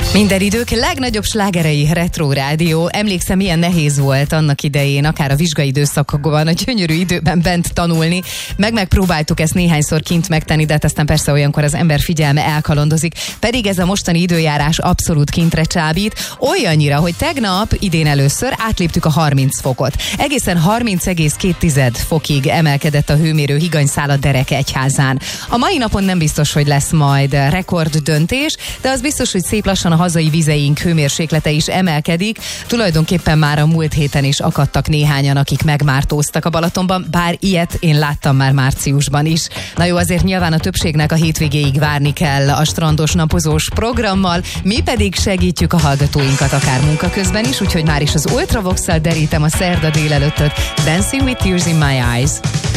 Minden idők legnagyobb slágerei Retro Rádió. Emlékszem, milyen nehéz volt annak idején, akár a vizsgai időszakokban, a gyönyörű időben bent tanulni. Megpróbáltuk ezt néhányszor kint megtenni, de aztán persze olyankor az ember figyelme elkalandozik. Pedig ez a mostani időjárás abszolút kintre csábít. Olyannyira, hogy tegnap, idén először átléptük a 30 fokot. Egészen 30,2 fokig emelkedett a hőmérő Higanyszál a Derekegyházán. A mai napon nem biztos, hogy lesz majd rekord döntés, de az biztos, hogy szép lassan a hazai vizeink hőmérséklete is emelkedik. Tulajdonképpen már a múlt héten is akadtak néhányan, akik megmártóztak a Balatonban, bár ilyet én láttam már márciusban is. Na jó, azért nyilván a többségnek a hétvégéig várni kell a strandos napozós programmal, mi pedig segítjük a hallgatóinkat akár munka közben is, úgyhogy már is az Ultravox-szal derítem a szerda délelőttöt. Dancing with Tears in My Eyes.